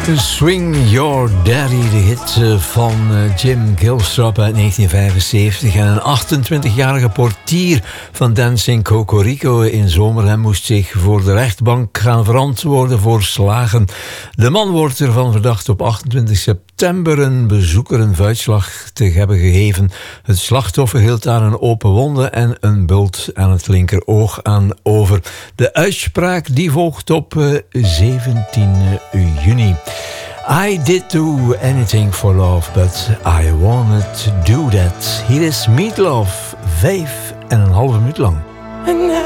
Swing Your Daddy, de hit van Jim Gilstrap uit 1975. En een 28-jarige portier van Dancing Cocorico in Zomerhem moest zich voor de rechtbank gaan verantwoorden voor slagen. De man wordt ervan verdacht op 28 september een bezoeker een vuistslag te hebben gegeven. Het slachtoffer hield aan een open wonde en een bult aan het linkeroog aan over. De uitspraak die volgt op 17 juni. I did do anything for love, but I wanted to do that. Hier is Meatloaf, 5,5 minuut lang. And